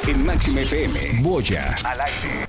En Máxima FM, Boya al aire.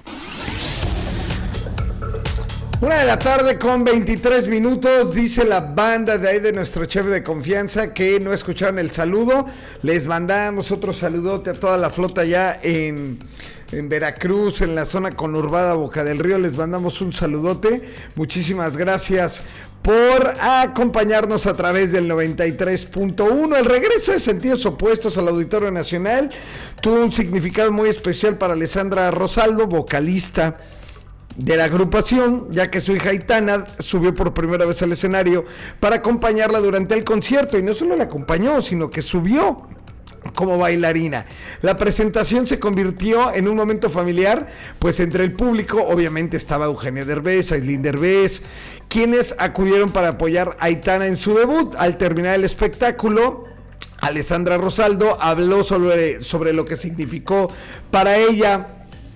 1:00 con 23 minutos. Dice la banda de ahí de nuestro chef de confianza que no escucharon el saludo. Les mandamos otro saludote a toda la flota ya en Veracruz, en la zona conurbada Boca del Río. Les mandamos un saludote. Muchísimas gracias por acompañarnos a través del 93.1. El regreso de Sentidos Opuestos al Auditorio Nacional tuvo un significado muy especial para Alessandra Rosaldo, vocalista de la agrupación, ya que su hija Aitana subió por primera vez al escenario para acompañarla durante el concierto, y no solo la acompañó, sino que subió como bailarina. La presentación se convirtió en un momento familiar, pues entre el público obviamente estaba Eugenio Derbez, Ailín Derbez, quienes acudieron para apoyar a Aitana en su debut. Al terminar el espectáculo, Alessandra Rosaldo habló sobre lo que significó para ella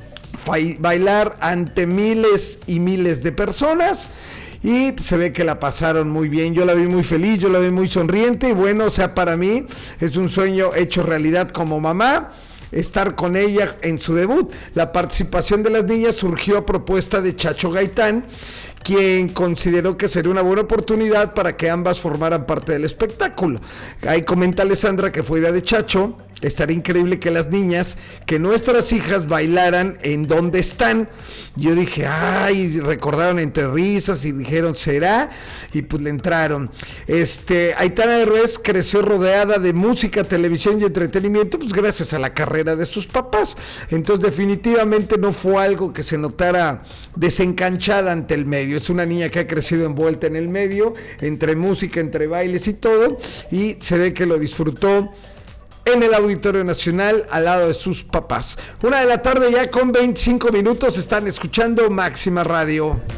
bailar ante miles y miles de personas, y se ve que la pasaron muy bien. Yo la vi muy feliz, yo la vi muy sonriente, y bueno, o sea, para mí es un sueño hecho realidad como mamá, estar con ella en su debut. La participación de las niñas surgió a propuesta de Chacho Gaitán, quien consideró que sería una buena oportunidad para que ambas formaran parte del espectáculo. Ahí comenta Alessandra que fue idea de Chacho. Estaría increíble que las niñas, que nuestras hijas bailaran en donde están. Yo dije, ay, recordaron entre risas y dijeron, ¿será? Y pues le entraron. Aitana Derbez creció rodeada de música, televisión y entretenimiento, pues gracias a la carrera de sus papás. Entonces definitivamente no fue algo que se notara desencanchada ante el medio. Es una niña que ha crecido envuelta en el medio, entre música, entre bailes y todo, y se ve que lo disfrutó en el Auditorio Nacional al lado de sus papás. 1:00 ya con 25 minutos. Están escuchando Máxima Radio.